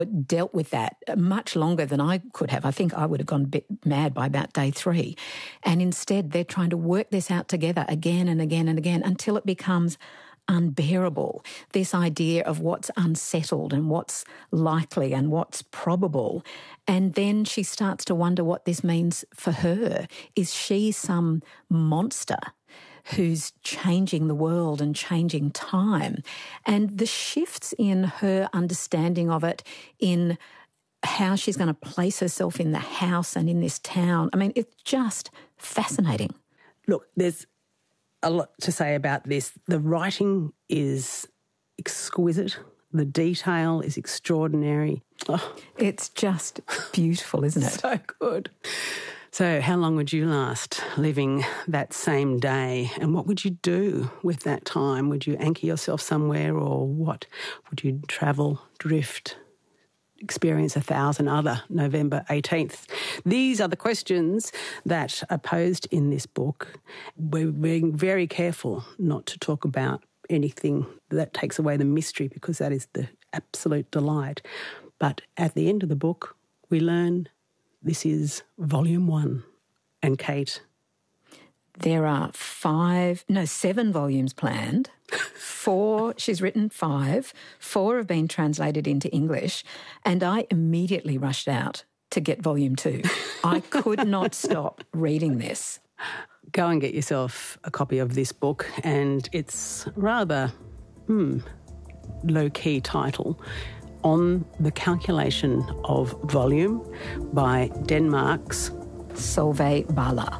dealt with that much longer than I could have. I think I would have gone a bit mad by about day 3. And instead, they're trying to work this out together again and again and again until it becomes unbearable. This idea of what's unsettled and what's likely and what's probable. And then she starts to wonder what this means for her. Is she some monster who's changing the world and changing time? And the shifts in her understanding of it, in how she's going to place herself in the house and in this town, I mean, it's just fascinating. Look, there's a lot to say about this. The writing is exquisite. The detail is extraordinary. Oh. It's just beautiful, isn't it? So good. So how long would you last living that same day, and what would you do with that time? Would you anchor yourself somewhere, or what? Would you travel, drift, experience 1,000 other November 18th? These are the questions that are posed in this book. We're being very careful not to talk about anything that takes away the mystery, because that is the absolute delight. But at the end of the book, we learn this is volume 1. And Kate? There are 7 volumes planned. 4, she's written 5. 4 have been translated into English. And I immediately rushed out to get volume 2. I could not stop reading this. Go and get yourself a copy of this book, and it's rather low-key title, On the Calculation of Volume by Denmark's Solveig Bala.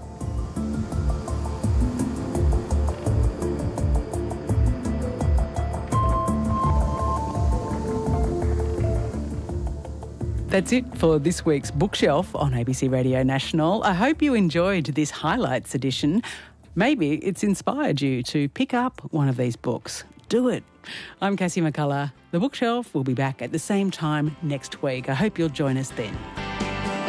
That's it for this week's Bookshelf on ABC Radio National. I hope you enjoyed this highlights edition. Maybe it's inspired you to pick up one of these books. Do it. I'm Cassie McCullough. The Bookshelf will be back at the same time next week. I hope you'll join us then.